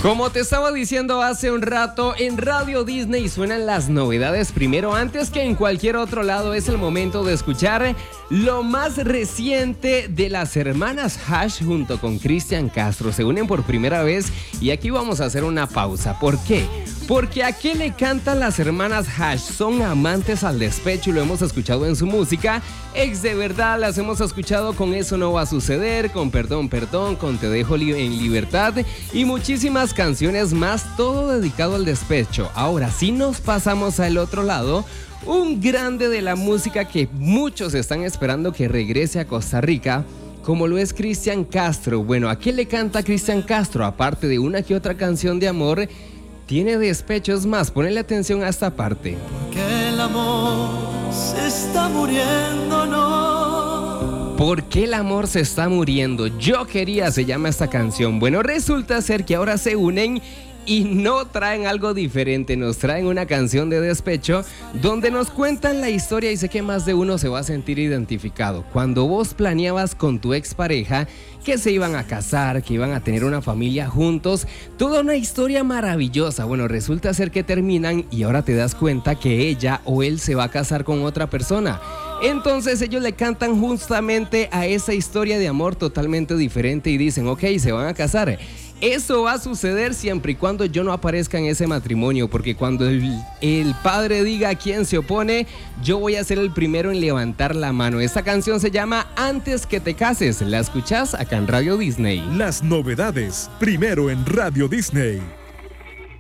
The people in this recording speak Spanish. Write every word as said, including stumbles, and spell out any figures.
Como te estaba diciendo hace un rato, en Radio Disney suenan las novedades primero antes que en cualquier otro lado. Es el momento de escuchar lo más reciente de las hermanas Hash junto con Cristian Castro. Se unen por primera vez y aquí vamos a hacer una pausa. ¿Por qué? Porque ¿a qué le cantan las hermanas Hash? Son amantes al despecho y lo hemos escuchado en su música. Ex de verdad, las hemos escuchado con Eso no va a suceder, con Perdón, perdón, con Te dejo li- en libertad y muchísimas canciones más, todo dedicado al despecho. Ahora, si nos pasamos al otro lado, un grande de la música que muchos están esperando que regrese a Costa Rica, como lo es Cristian Castro. Bueno, ¿a qué le canta Cristian Castro? Aparte de una que otra canción de amor, tiene despechos más. Ponle atención a esta parte. Porque el amor se está muriendo, no. ¿Por qué el amor se está muriendo? Yo quería, se llama esta canción. Bueno, resulta ser que ahora se unen y no traen algo diferente, nos traen una canción de despecho donde nos cuentan la historia y sé que más de uno se va a sentir identificado. Cuando vos planeabas con tu expareja que se iban a casar, que iban a tener una familia juntos, toda una historia maravillosa. Bueno, resulta ser que terminan y ahora te das cuenta que ella o él se va a casar con otra persona. Entonces ellos le cantan justamente a esa historia de amor totalmente diferente y dicen, ok, se van a casar. Eso va a suceder siempre y cuando yo no aparezca en ese matrimonio, porque cuando el, el padre diga a quién se opone, yo voy a ser el primero en levantar la mano. Esta canción se llama Antes que te cases. ¿La escuchás acá en Radio Disney? Las novedades, primero en Radio Disney.